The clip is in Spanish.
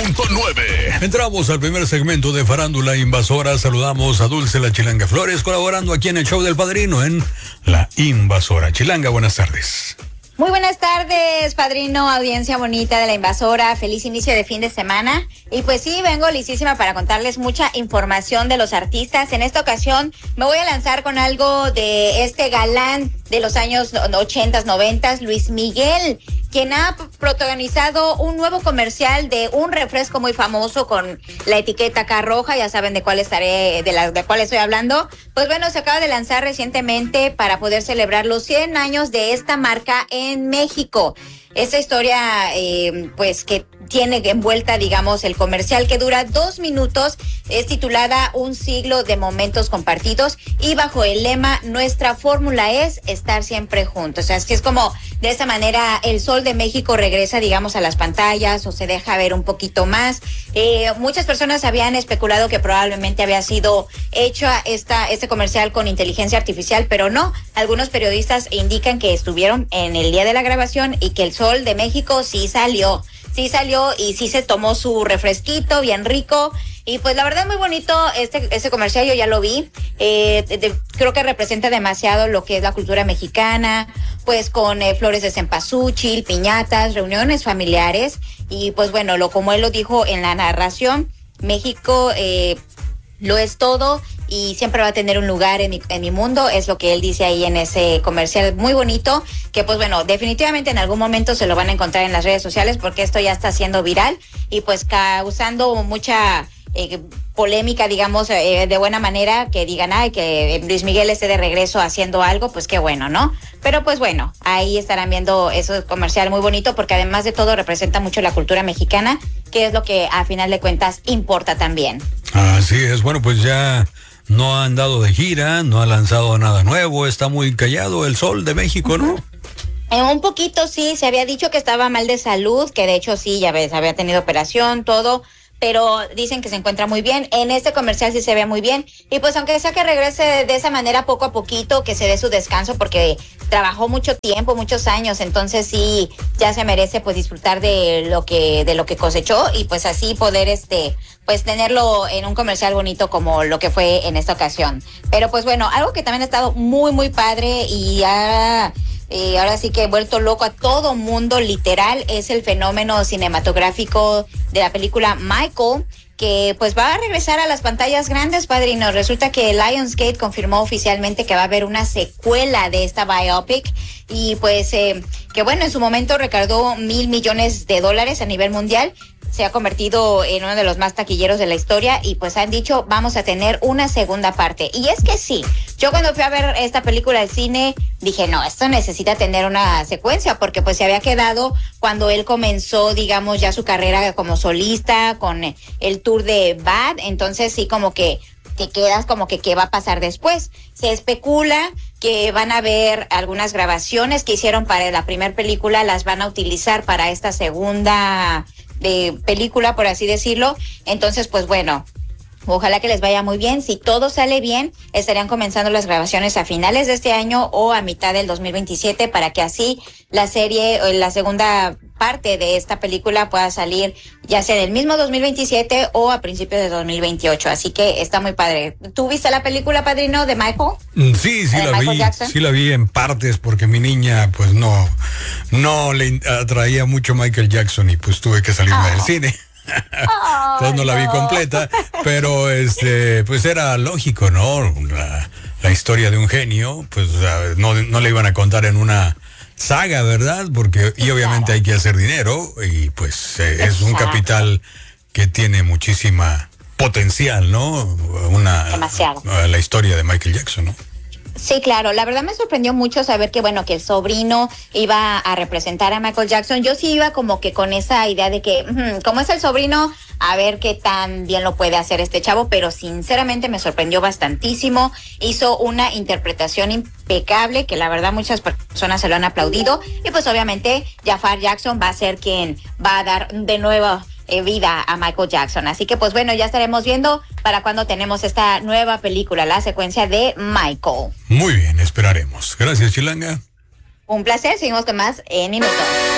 99.9. Entramos al primer segmento de Farándula Invasora. Saludamos a Dulce La Chilanga Flores, colaborando aquí en el show del Padrino en La Invasora. Chilanga, buenas tardes. Muy buenas tardes, padrino, audiencia bonita de La Invasora. Feliz inicio de fin de semana. Y pues sí, vengo listísima para contarles mucha información de los artistas. En esta ocasión me voy a lanzar con algo de este galán de los años 80, 90, Luis Miguel, quien ha protagonizado un nuevo comercial de un refresco muy famoso con la etiqueta acá roja. Ya saben de cuál de cuál estoy hablando. Pues bueno, se acaba de lanzar recientemente para poder celebrar los 100 años de esta marca en México. Esta historia, pues que tiene envuelta, digamos, el comercial, que dura 2 minutos, es titulada Un siglo de momentos compartidos, y bajo el lema Nuestra fórmula es estar siempre juntos. O sea, es que es como de esa manera el sol de México regresa, digamos, a las pantallas, o se deja ver un poquito más. Muchas personas habían especulado que probablemente había sido hecho este comercial con inteligencia artificial, pero no. Algunos periodistas indican que estuvieron en el día de la grabación y que el sol de México sí salió y sí se tomó su refresquito bien rico. Y pues la verdad muy bonito este comercial, yo ya lo vi. Creo que representa demasiado lo que es la cultura mexicana, pues con flores de cempasúchil, piñatas, reuniones familiares. Y pues bueno, como él lo dijo en la narración, México lo es todo y siempre va a tener un lugar en mi mundo. Es lo que él dice ahí en ese comercial muy bonito, que pues bueno, definitivamente en algún momento se lo van a encontrar en las redes sociales, porque esto ya está siendo viral y pues causando mucha polémica, digamos, de buena manera, que digan, que Luis Miguel esté de regreso haciendo algo, pues qué bueno, ¿no? Pero pues bueno, ahí estarán viendo ese comercial muy bonito, porque además de todo representa mucho la cultura mexicana, que es lo que a final de cuentas importa también. Así es, bueno, pues ya no ha andado de gira, no ha lanzado nada nuevo, está muy callado el sol de México, ¿no? Un poquito sí, se había dicho que estaba mal de salud, que de hecho sí, ya ves, había tenido operación, todo, pero dicen que se encuentra muy bien. En este comercial sí se ve muy bien, y pues aunque sea que regrese de esa manera poco a poquito, que se dé su descanso, porque trabajó mucho tiempo, muchos años, entonces sí, ya se merece pues disfrutar de lo que cosechó, y pues así poder pues tenerlo en un comercial bonito como lo que fue en esta ocasión. Pero pues bueno, algo que también ha estado muy muy padre y ahora sí que he vuelto loco a todo mundo, literal, es el fenómeno cinematográfico de la película Michael, que pues va a regresar a las pantallas grandes, padrino. Resulta que Lionsgate confirmó oficialmente que va a haber una secuela de esta biopic, y pues que bueno, en su momento recaudó $1,000 millones a nivel mundial. Se ha convertido en uno de los más taquilleros de la historia, y pues han dicho, vamos a tener una segunda parte. Y es que sí, yo cuando fui a ver esta película al cine, dije, no, esto necesita tener una secuencia, porque pues se había quedado cuando él comenzó, digamos, ya su carrera como solista, con el tour de Bad. Entonces sí, como que te quedas como que qué va a pasar después. Se especula que van a haber algunas grabaciones que hicieron para la primera película, las van a utilizar para esta segunda película, por así decirlo. Entonces, pues bueno, ojalá que les vaya muy bien. Si todo sale bien, estarían comenzando las grabaciones a finales de este año o a mitad del 2027, para que así la serie, la segunda parte de esta película pueda salir ya sea en el mismo 2027 o a principios de 2028. Así que está muy padre. ¿Tú viste la película, padrino, de Michael? Sí, la vi. Jackson. Sí la vi en partes, porque mi niña pues no le atraía mucho Michael Jackson, y pues tuve que salirme del cine. Entonces no la vi completa, pero pues era lógico, ¿no? La historia de un genio, pues no le iban a contar en una saga, ¿verdad? Porque y obviamente hay que hacer dinero, y pues es un capital que tiene muchísima potencial, ¿no? Demasiado. La historia de Michael Jackson, ¿no? Sí, claro. La verdad me sorprendió mucho saber que, bueno, que el sobrino iba a representar a Michael Jackson. Yo sí iba como que con esa idea de que, como es el sobrino, a ver qué tan bien lo puede hacer este chavo, pero sinceramente me sorprendió bastantísimo. Hizo una interpretación impecable, que la verdad muchas personas se lo han aplaudido. Y pues obviamente Jafar Jackson va a ser quien va a dar de nuevo vida a Michael Jackson. Así que pues bueno, ya estaremos viendo para cuando tenemos esta nueva película, la secuencia de Michael. Muy bien, esperaremos. Gracias, Chilanga. Un placer, seguimos con más en minutos.